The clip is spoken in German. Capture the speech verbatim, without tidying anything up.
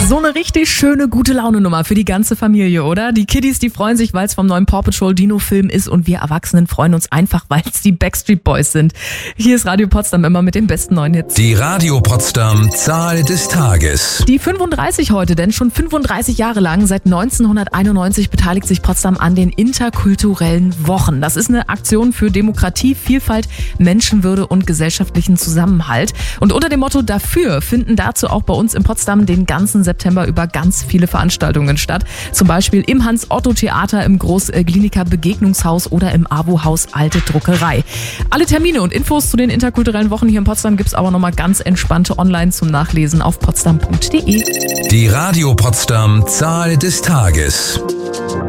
So eine richtig schöne Gute-Laune-Nummer für die ganze Familie, oder? Die Kiddies, die freuen sich, weil es vom neuen Paw Patrol Dino-Film ist und wir Erwachsenen freuen uns einfach, weil es die Backstreet Boys sind. Hier ist Radio Potsdam immer mit den besten neuen Hits. Die Radio Potsdam Zahl des Tages. Die fünfunddreißig heute, denn schon fünfunddreißig Jahre lang, seit neunzehnhunderteinundneunzig, beteiligt sich Potsdam an den interkulturellen Wochen. Das ist eine Aktion für Demokratie, Vielfalt, Menschenwürde und gesellschaftlichen Zusammenhalt. Und unter dem Motto dafür finden dazu auch bei uns in Potsdam den ganzen September über ganz viele Veranstaltungen statt. Zum Beispiel im Hans-Otto-Theater, im Groß-Kliniker-Begegnungshaus oder im AWO-Haus Alte Druckerei. Alle Termine und Infos zu den interkulturellen Wochen hier in Potsdam gibt's aber nochmal ganz entspannte online zum Nachlesen auf potsdam punkt de. Die Radio Potsdam Zahl des Tages.